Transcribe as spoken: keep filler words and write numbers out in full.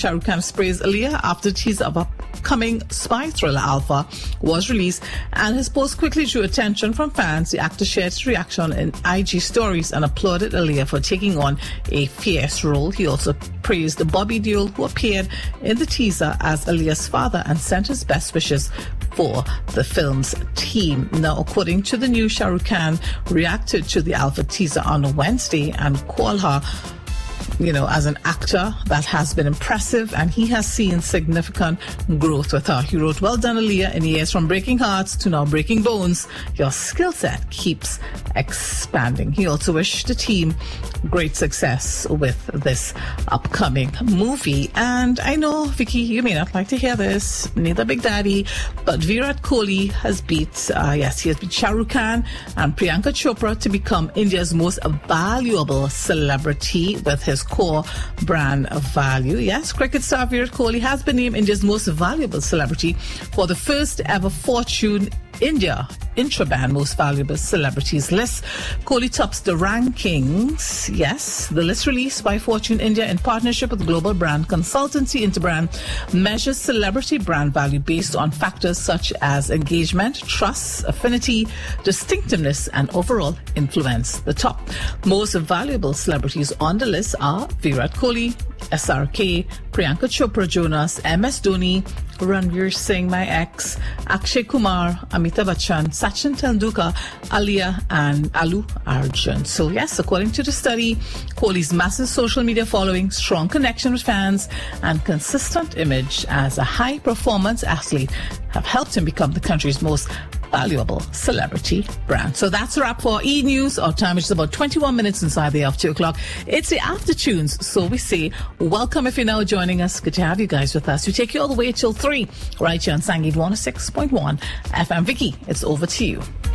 Shah Rukh Khan praised Aaliyah after the teaser of upcoming spy thriller Alpha was released, and his post quickly drew attention from fans. The actor shared his reaction in I G stories and applauded Aaliyah for taking on a fierce role. He also praised Bobby Deol, who appeared in the teaser as Aaliyah's father, and sent his best wishes for the film's team. Now, according to the news, Shah Rukh Khan reacted to the Alpha teaser on Wednesday and called her, you know, as an actor that has been impressive, and he has seen significant growth with her. He wrote, "Well done, Aaliyah. In years from breaking hearts to now breaking bones, your skill set keeps expanding." He also wished the team great success with this upcoming movie. And I know, Vicky, you may not like to hear this, neither Big Daddy, but Virat Kohli has beat, uh, yes, he has beat Shah Rukh Khan and Priyanka Chopra to become India's most valuable celebrity with his core brand value. Yes, cricket star Virat Kohli has been named India's most valuable celebrity for the first ever Fortune India Intraband Most Valuable Celebrities list. Kohli tops the rankings. Yes, the list released by Fortune India in partnership with global brand consultancy Interbrand measures celebrity brand value based on factors such as engagement, trust, affinity, distinctiveness, and overall influence. The top most valuable celebrities on the list are Virat Kohli, S R K, Priyanka Chopra Jonas, M S Dhoni, Ranveer Singh, my ex, Akshay Kumar, Amitabh Bachchan, Sachin Tendulkar, Aaliyah, and Allu Arjun. So yes, according to the study, Kohli's massive social media following, strong connection with fans, and consistent image as a high-performance athlete have helped him become the country's most valuable celebrity brand. So that's a wrap for E! News. Our time is about twenty-one minutes inside the hour of two o'clock. It's the after tunes, so we say welcome if you're now joining us. Good to have you guys with us. We take you all the way till three, right here on Sangeet one oh six point one F M. Vicky, it's over to you.